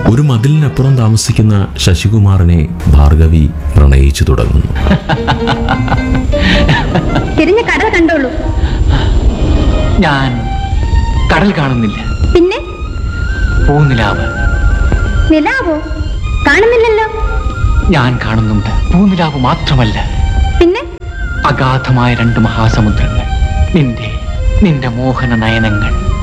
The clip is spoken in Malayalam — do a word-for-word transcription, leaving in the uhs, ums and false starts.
ഒരു മതിലിനപ്പുറം താമസിക്കുന്ന ശശികുമാറിനെ ഭാർഗവി പ്രണയിച്ചു തുടങ്ങുന്നു. തിരിഞ്ഞ കടൽ കണ്ടോളൂ. ഞാൻ കടൽ കാണുന്നില്ല. പിന്നെ പൂനിലാവ്. നിലാവോ? കാണുന്നില്ലല്ലോ. ഞാൻ കാണുന്നുണ്ട്. പൂനിലാവ് മാത്രമല്ല, പിന്നെ അഗാധമായ രണ്ട് മഹാസമുദ്രങ്ങൾ. നിന്റെ നിന്റെ മോഹന നയനങ്ങൾ.